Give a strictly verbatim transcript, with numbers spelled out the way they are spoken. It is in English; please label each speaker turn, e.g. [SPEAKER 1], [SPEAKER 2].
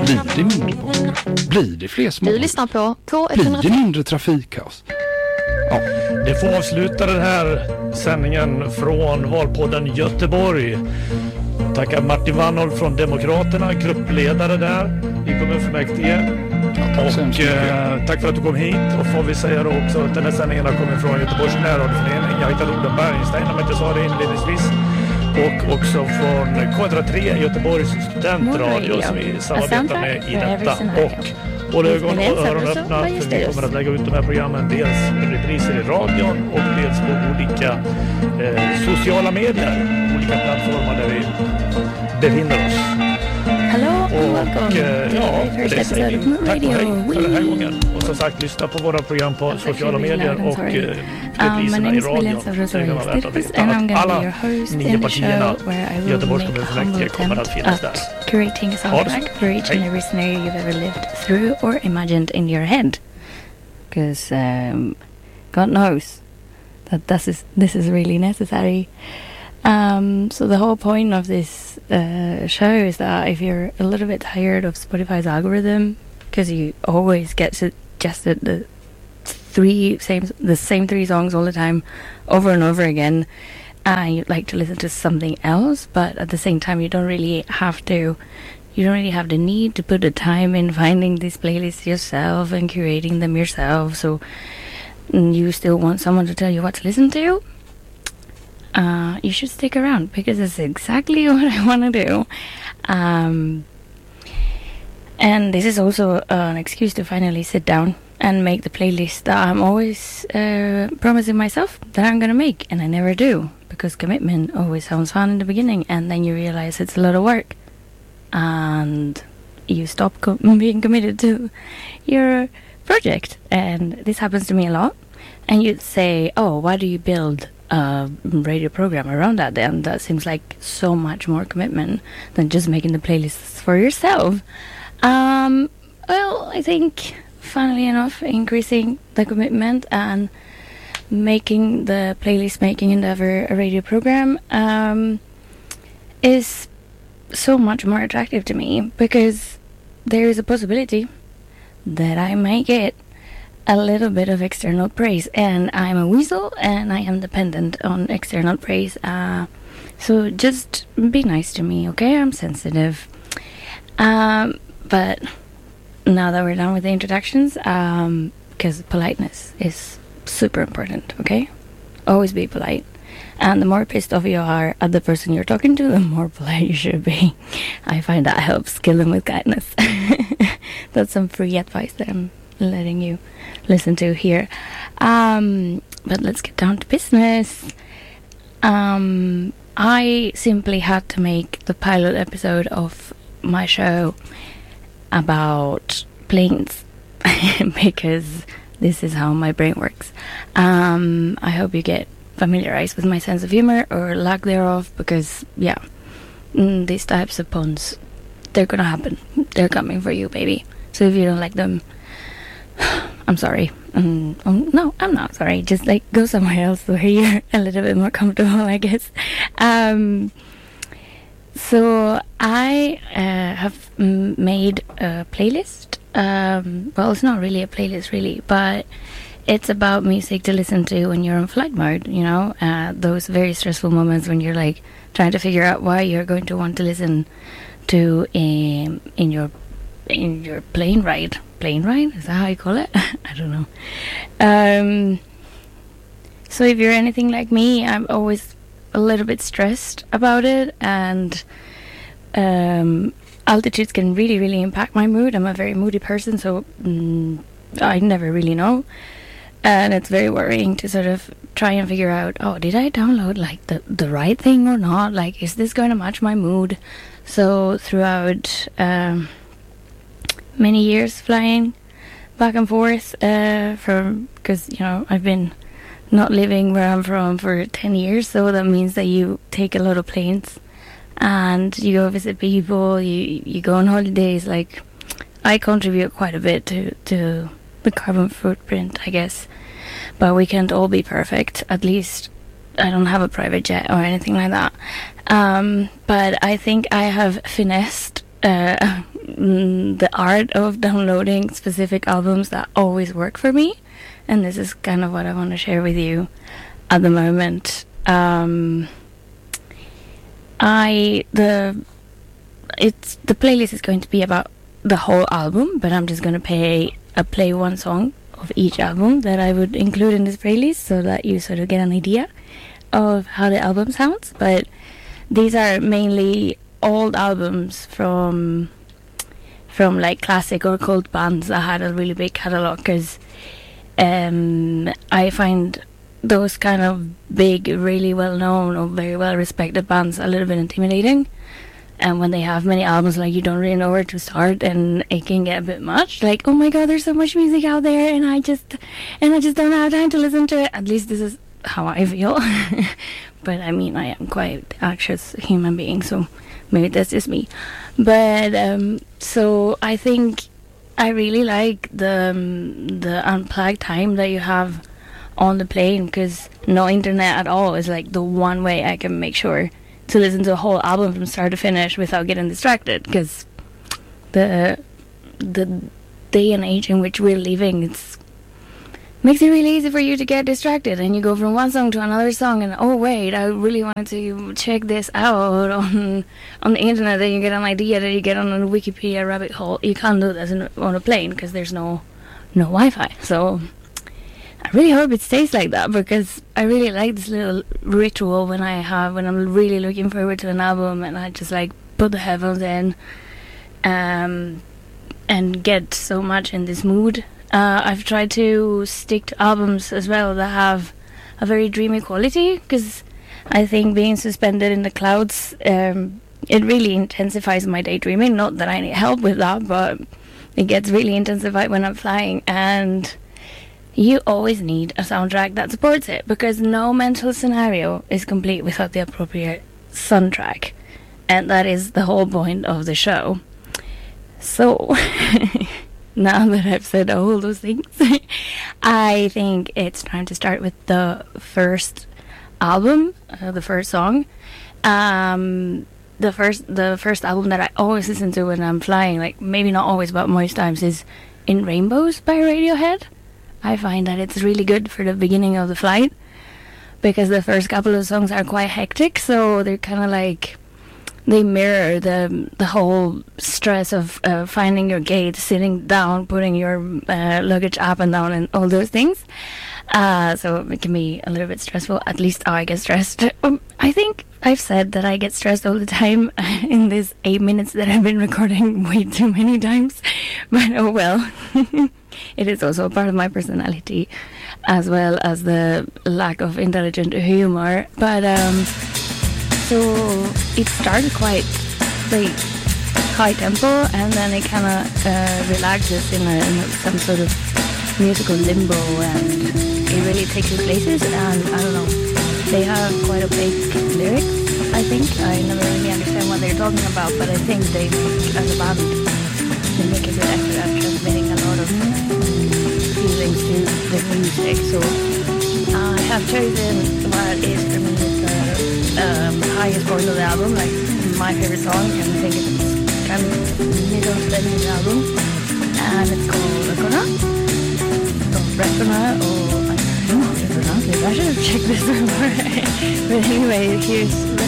[SPEAKER 1] Blir det mindre bågar? Blir det fler små?
[SPEAKER 2] Du lyssnar på K
[SPEAKER 1] Blir
[SPEAKER 2] etthundrafem.
[SPEAKER 1] det mindre trafikkaos? Ja.
[SPEAKER 3] Det får avsluta den här sändningen från Valpodden Göteborg. Tackar Martin Wannholt från Demokraterna, gruppledare där i kommunfullmäktige.
[SPEAKER 1] Ja,
[SPEAKER 3] och eh, tack för att du kom hit. Och får vi säga då också att den här sändningen har kommit från Göteborgs närradioförening. Jag heter Oden Bergenstein, om jag inte sa det inledningsvis. Och också från K etthundratre, Göteborgs studentradio, som vi samarbetar med i detta. Och håll ögon och öron öppna, för vi kommer att lägga ut de här programmen dels repriser i radion och dels på olika eh, sociala medier, olika plattformar där vi befinner oss.
[SPEAKER 4] Hello and welcome
[SPEAKER 3] Och eh,
[SPEAKER 4] to
[SPEAKER 3] ja,
[SPEAKER 4] the first
[SPEAKER 3] det säger
[SPEAKER 4] episode of
[SPEAKER 3] vi. Tack och hej för den här
[SPEAKER 4] Wee!
[SPEAKER 3] gången. Och som sagt, lyssna på våra program på sociala
[SPEAKER 4] really
[SPEAKER 3] medier
[SPEAKER 4] loud, I'm
[SPEAKER 3] och
[SPEAKER 4] sorry.
[SPEAKER 3] eh,
[SPEAKER 4] Um, my
[SPEAKER 3] repriserna
[SPEAKER 4] name
[SPEAKER 3] i
[SPEAKER 4] is William
[SPEAKER 3] radion.
[SPEAKER 4] Savros
[SPEAKER 3] Det kan vara värt att veta
[SPEAKER 4] and I'm
[SPEAKER 3] att
[SPEAKER 4] going to be
[SPEAKER 3] alla
[SPEAKER 4] your host
[SPEAKER 3] nio
[SPEAKER 4] in the
[SPEAKER 3] partierna
[SPEAKER 4] show where I will
[SPEAKER 3] Göteborgs
[SPEAKER 4] make a humble
[SPEAKER 3] kommunfullmäktige kommer att
[SPEAKER 4] attempt
[SPEAKER 3] finnas där.
[SPEAKER 4] at curating a
[SPEAKER 3] Ha det så.
[SPEAKER 4] soundtrack for each and
[SPEAKER 3] Hej.
[SPEAKER 4] every scenario you've ever lived through or imagined in your head. Because um, God knows that this is, this is really necessary. Um, so the whole point of this uh, show is that if you're a little bit tired of Spotify's algorithm, because you always get suggested the three same the same three songs all the time, over and over again, and you'd like to listen to something else, but at the same time you don't really have to. You don't really have the need to put the time in finding these playlists yourself and curating them yourself. So mm, you still want someone to tell you what to listen to. Uh, you should stick around because it's exactly what I want to do. Um, and this is also uh, an excuse to finally sit down and make the playlist that I'm always uh, promising myself that I'm going to make. And I never do, because commitment always sounds fun in the beginning, and then you realize it's a lot of work. And you stop co- being committed to your project. And this happens to me a lot. And you'd say, oh, why do you build a radio program around that then? That seems like so much more commitment than just making the playlists for yourself. Um, well, I think, funnily enough, increasing the commitment and making the playlist making endeavor a radio program um, is so much more attractive to me, because there is a possibility that I may get a little bit of external praise, and I'm a weasel and I am dependent on external praise, uh, so just be nice to me, okay? I'm sensitive. Um, but now that we're done with the introductions, um, because politeness is super important, okay? Always be polite. And the more pissed off you are at the person you're talking to, the more polite you should be. I find that helps kill them with kindness. That's some free advice that I'm letting you listen to here. Um, but let's get down to business. Um, I simply had to make the pilot episode of my show about planes because this is how my brain works. Um, I hope you get familiarized with my sense of humor or lack thereof, because yeah, mm, these types of puns, they're gonna happen. They're coming for you, baby. So if you don't like them, I'm sorry. Um, um, no, I'm not sorry. Just like go somewhere else where you're a little bit more comfortable, I guess. Um, so I uh, have mm, made a playlist. Um, well, it's not really a playlist, really, but it's about music to listen to when you're in flight mode, you know, uh, those very stressful moments when you're like trying to figure out why you're going to want to listen to in, in your in your plane ride. Plane ride? Is that how you call it? I don't know. Um, so if you're anything like me, I'm always a little bit stressed about it, and um, altitudes can really, really impact my mood. I'm a very moody person, so mm, I never really know. And it's very worrying to sort of try and figure out, oh, did I download like the, the right thing or not? Like, is this going to match my mood? So throughout um, many years flying back and forth, uh, from, because, you know, I've been not living where I'm from for ten years. So that means that you take a lot of planes and you go visit people, you, you go on holidays. Like, I contribute quite a bit to, to the carbon footprint, I guess, but we can't all be perfect. At least I don't have a private jet or anything like that. Um, but I think I have finessed uh, the art of downloading specific albums that always work for me, and this is kind of what I want to share with you at the moment. Um, I the it's the playlist is going to be about the whole album, but I'm just going to play uh, play one song of each album that I would include in this playlist, so that you sort of get an idea of how the album sounds. But these are mainly old albums from from like classic or cult bands that had a really big catalog, because um, I find those kind of big, really well known or very well respected bands a little bit intimidating. And when they have many albums, like, you don't really know where to start, and it can get a bit much. Like, oh my god, there's so much music out there, and I just and I just don't have time to listen to it. At least this is how I feel. But I mean, I am quite an anxious human being, so maybe that's just me. But um, so I think I really like the um, the unplugged time that you have on the plane, because no internet at all is like the one way I can make sure to listen to a whole album from start to finish without getting distracted, because the the day and age in which we're living, it's makes it really easy for you to get distracted, and you go from one song to another song, and oh wait, I really wanted to check this out on on the internet. Then you get an idea that you get on a Wikipedia rabbit hole. You can't do this in, on a plane, because there's no no Wi-Fi. So I really hope it stays like that, because I really like this little ritual when I have when I'm really looking forward to an album, and I just like put the headphones in um, and get so much in this mood. Uh, I've tried to stick to albums as well that have a very dreamy quality, because I think being suspended in the clouds, um, it really intensifies my daydreaming. Not that I need help with that, but it gets really intensified when I'm flying, and you always need a soundtrack that supports it, because no mental scenario is complete without the appropriate soundtrack, and that is the whole point of the show. So now that I've said all those things, I think it's time to start with the first album, uh, the first song. Um, the first, the first album that I always listen to when I'm flying, like maybe not always, but most times, is In Rainbows by Radiohead. I find that it's really good for the beginning of the flight, because the first couple of songs are quite hectic, so they're kind of like, they mirror the the whole stress of uh, finding your gate, sitting down, putting your uh, luggage up and down, and all those things. Uh, so it can be a little bit stressful. At least I get stressed. Um, I think I've said that I get stressed all the time in these eight minutes that I've been recording way too many times. But oh well. It is also a part of my personality, as well as the lack of intelligent humor. But um, so it started quite like high tempo, and then it kind of uh, relaxes in, a, in a, some sort of musical limbo, and it really takes you places. And I don't know, they have quite opaque lyrics. I think I never really understand what they're talking about, but I think they, as a band, they make a good effort at transmitting a lot of feelings to the music. So I have chosen what is for me the um, highest point of the album, like my favorite song, and I think it's kind of middle to the end of the album, and it's called Recona, or Recona, or I don't know how to pronounce it. I should have checked this before. But anyway, here's